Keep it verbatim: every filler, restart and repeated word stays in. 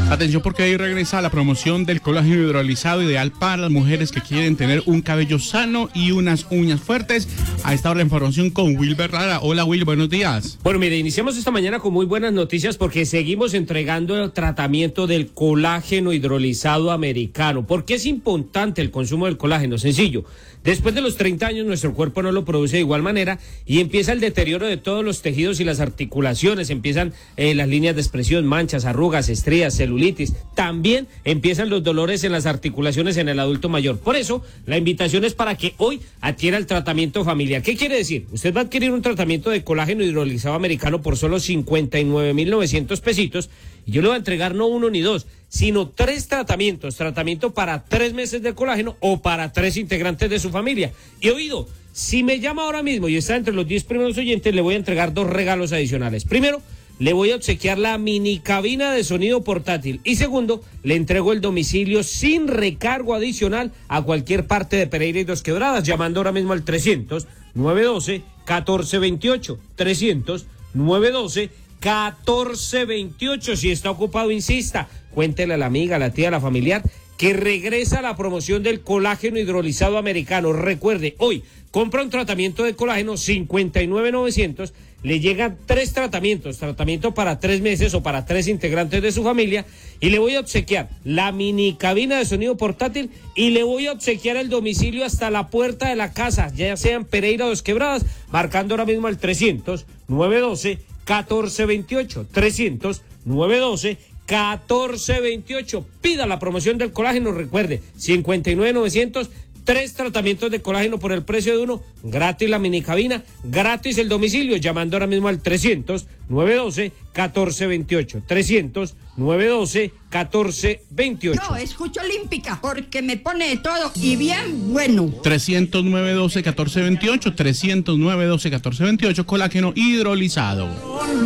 Atención porque ahí regresa la promoción del colágeno hidrolizado ideal para las mujeres que quieren tener un cabello sano y unas uñas fuertes. A esta hora la información con Wilber Rara. Hola Will, buenos días. Bueno, mire, iniciamos esta mañana con muy buenas noticias porque seguimos entregando el tratamiento del colágeno hidrolizado americano. ¿Por qué es importante el consumo del colágeno? Sencillo. Después de los treinta años nuestro cuerpo no lo produce de igual manera y empieza el deterioro de todos los tejidos y las articulaciones, empiezan eh, las líneas de expresión, manchas, arrugas, estrías, celulitis, también empiezan los dolores en las articulaciones en el adulto mayor. Por eso, la invitación es para que hoy adquiera el tratamiento familiar. ¿Qué quiere decir? Usted va a adquirir un tratamiento de colágeno hidrolizado americano por solo cincuenta y nueve mil novecientos pesitos y yo le voy a entregar no uno ni dos, sino tres tratamientos, tratamiento para tres meses de colágeno o para tres integrantes de su familia. Y oído, si me llama ahora mismo y está entre los diez primeros oyentes, le voy a entregar dos regalos adicionales. Primero, le voy a obsequiar la mini cabina de sonido portátil. Y segundo, le entrego el domicilio sin recargo adicional a cualquier parte de Pereira y Dos Quebradas, llamando ahora mismo al trescientos, nueve doce, catorce veintiocho, trescientos, nueve doce, catorce veintiocho. Si está ocupado, insista, cuéntele a la amiga, a la tía, a la familiar que regresa la promoción del colágeno hidrolizado americano. Recuerde, hoy compra un tratamiento de colágeno cincuenta y nueve mil novecientos, le llegan tres tratamientos, tratamiento para tres meses o para tres integrantes de su familia, y le voy a obsequiar la mini cabina de sonido portátil y le voy a obsequiar el domicilio hasta la puerta de la casa, ya sea en Pereira o Dos Quebradas, marcando ahora mismo al trescientos, nueve doce, catorce veintiocho, trescientos, nueve doce, catorce veintiocho. Pida la promoción del colágeno, recuerde, cincuenta y nueve mil novecientos, tres tratamientos de colágeno por el precio de uno, gratis la mini cabina, gratis el domicilio, llamando ahora mismo al trescientos, nueve doce, catorce veintiocho, trescientos, nueve doce, catorce veintiocho. Yo escucho Olímpica porque me pone de todo y bien bueno. trescientos nueve doce catorce veintiocho, trescientos nueve doce catorce veintiocho, colágeno hidrolizado.